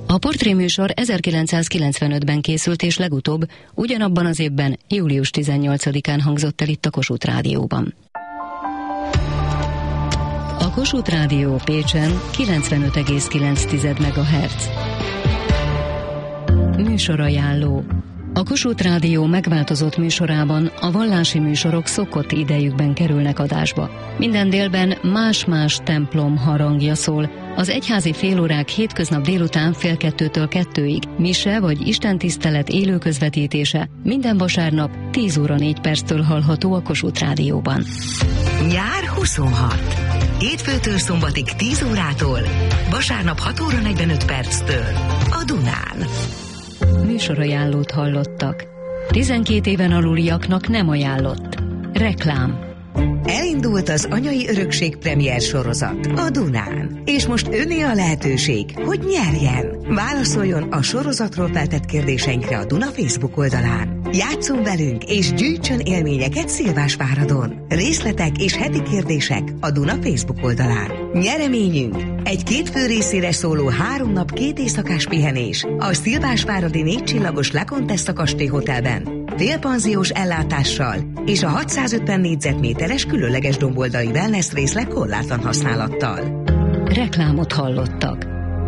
A portréműsor 1995-ben készült, és legutóbb ugyanabban az évben, július 18-án hangzott el itt a Kossuth Rádióban. A Kossuth Rádió Pécsen 95,9 MHz. Műsorajánló. A Kossuth Rádió megváltozott műsorában a vallási műsorok szokott idejükben kerülnek adásba. Minden délben más-más templom harangja szól. Az egyházi félórák hétköznap délután 1:30-től 2-ig, mise vagy istentisztelet élő közvetítése minden vasárnap 10 óra 4 perctől hallható a Kossuth Rádióban. Nyár 26. Hétfőtől szombatig 10 órától, vasárnap 6 óra 45 perctől a Dunán. Műsorajánlót hallottak. 12 éven aluliaknak nem ajánlott. Reklám. Elindult az Anyai Örökség premier sorozat a Dunán. És most öné a lehetőség, hogy nyerjen. Válaszoljon a sorozatról feltett kérdéseinkre a Duna Facebook oldalán. Játsszon velünk és gyűjtsön élményeket Szilvásváradon. Részletek és heti kérdések a Duna Facebook oldalán. Nyereményünk egy 2 fő részére szóló 3 nap 2 éjszakás pihenés a Szilvásváradi 4 csillagos La Contessa kastély hotelben, félpanziós ellátással és a 650 négyzetméteres különleges domboldai wellness részleg korlátlan használattal. Reklámot hallottak.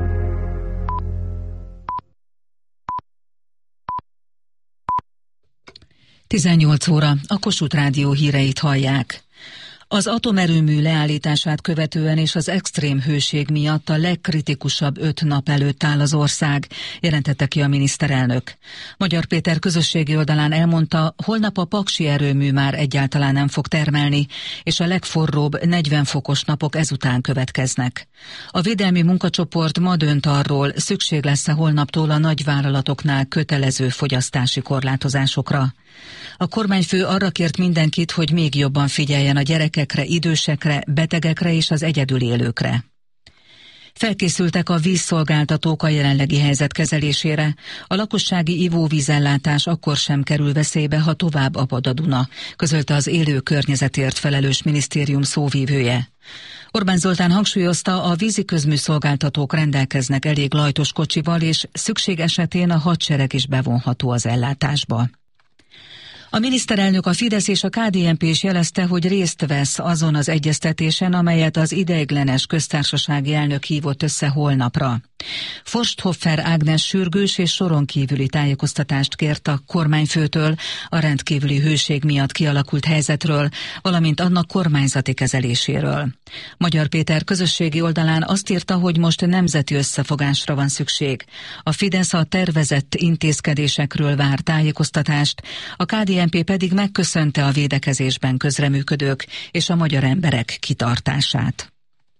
Tizennyolc óra, a Kossuth Rádió híreit hallják. Az atomerőmű leállítását követően és az extrém hőség miatt a legkritikusabb 5 nap előtt áll az ország, jelentette ki a miniszterelnök. Magyar Péter közösségi oldalán elmondta, holnap a paksi erőmű már egyáltalán nem fog termelni, és a legforróbb 40 fokos napok ezután következnek. A védelmi munkacsoport ma dönt arról, szükség lesz-e holnaptól a nagyvállalatoknál kötelező fogyasztási korlátozásokra. A kormányfő arra kért mindenkit, hogy még jobban figyeljen a gyerekekre, idősekre, betegekre és az egyedül élőkre. Felkészültek a vízszolgáltatók a jelenlegi helyzet kezelésére. A lakossági ivóvízellátás akkor sem kerül veszélybe, ha tovább apad a Duna, közölte az élő környezetért felelős minisztérium szóvívője. Orbán Zoltán hangsúlyozta, a vízi közműszolgáltatók rendelkeznek elég lajtos kocsival, és szükség esetén a hadsereg is bevonható az ellátásba. A miniszterelnök, a Fidesz és a KDNP is jelezte, hogy részt vesz azon az egyeztetésen, amelyet az ideiglenes köztársasági elnök hívott össze holnapra. Forsthoffer Ágnes sürgős és soron kívüli tájékoztatást kért a kormányfőtől a rendkívüli hőség miatt kialakult helyzetről, valamint annak kormányzati kezeléséről. Magyar Péter közösségi oldalán azt írta, hogy most nemzeti összefogásra van szükség. A Fidesz a tervezett intézkedésekről vár tájékoztatást, a KDNP pedig megköszönte a védekezésben közreműködők és a magyar emberek kitartását.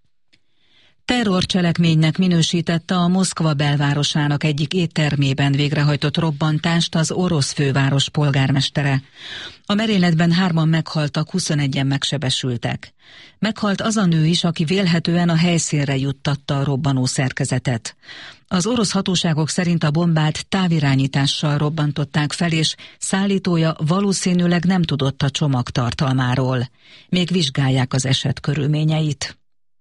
Terrorcselekménynek minősítette a Moszkva belvárosának egyik éttermében végrehajtott robbantást az orosz főváros polgármestere. A merényletben 3-an meghaltak, 21-en megsebesültek. Meghalt az a nő is, aki vélhetően a helyszínre juttatta a robbanó szerkezetet. Az orosz hatóságok szerint a bombát távirányítással robbantották fel, és szállítója valószínűleg nem tudott a csomag tartalmáról. Még vizsgálják az eset körülményeit.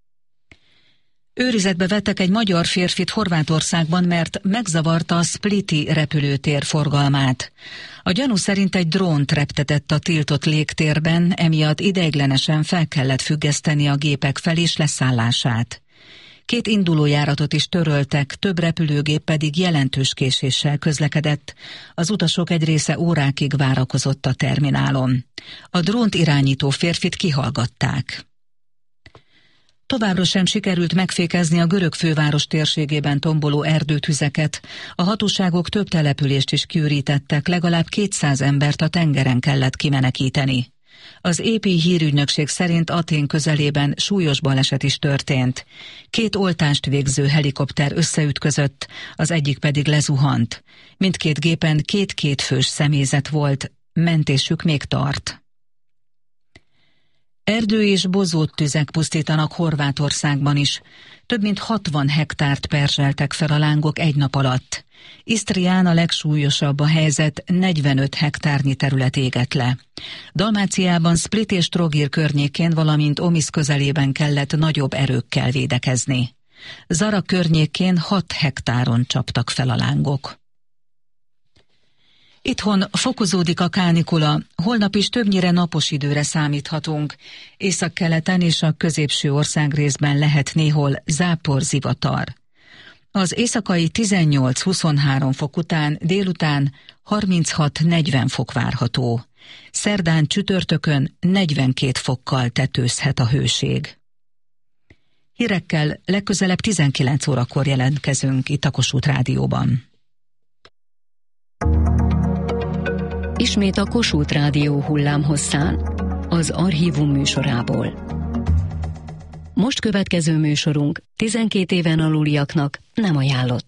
Őrizetbe vettek egy magyar férfit Horvátországban, mert megzavarta a spliti repülőtér forgalmát. A gyanú szerint egy drónt reptetett a tiltott légtérben, emiatt ideiglenesen fel kellett függeszteni a gépek fel- és leszállását. 2 indulójáratot is töröltek, több repülőgép pedig jelentős késéssel közlekedett. Az utasok egy része órákig várakozott a terminálon. A drónt irányító férfit kihallgatták. Továbbra sem sikerült megfékezni a görög főváros térségében tomboló erdőtüzeket. A hatóságok több települést is kiürítettek, legalább 200 embert a tengeren kellett kimenekíteni. Az AP hírügynökség szerint Athén közelében súlyos baleset is történt. 2 oltást végző helikopter összeütközött, az egyik pedig lezuhant. Mindkét gépen 2 fős személyzet volt, mentésük még tart. Erdő- és bozóttüzek pusztítanak Horvátországban is. Több mint 60 hektárt perzseltek fel a lángok egy nap alatt. Isztrián a legsúlyosabb a helyzet, 45 hektárnyi terület égett le. Dalmáciában, Split és Trogir környékén, valamint Omisz közelében kellett nagyobb erőkkel védekezni. Zara környékén 6 hektáron csaptak fel a lángok. Itthon fokozódik a kánikula, holnap is többnyire napos időre számíthatunk. Északkeleten és a középső országrészben lehet néhol záporzivatar. Az éjszakai 18-23 fok után délután 36-40 fok várható. Szerdán csütörtökön 42 fokkal tetőzhet a hőség. Hírekkel legközelebb 19 órakor jelentkezünk itt a Kossuth Rádióban. Ismét a Kossuth Rádió hullámhosszán, az Archívum műsorából. Most következő műsorunk 12 éven aluliaknak nem ajánlott.